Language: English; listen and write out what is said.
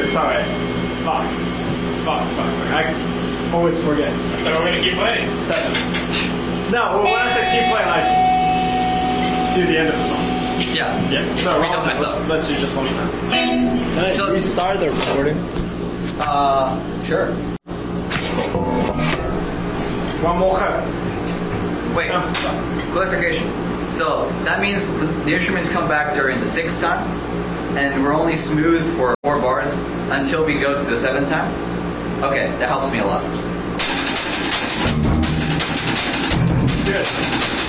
sorry. Fuck. I always forget. I thought we were going to keep playing. 7. No, well, when I said keep playing, like, do the end of the song. Yeah. Yeah. So let's do just one more time. Can I restart the recording? Sure. One more cut. Wait, clarification. So that means the instruments come back during the 6th time, and we're only smooth for 4 bars until we go to the 7th time? Okay, that helps me a lot. Good.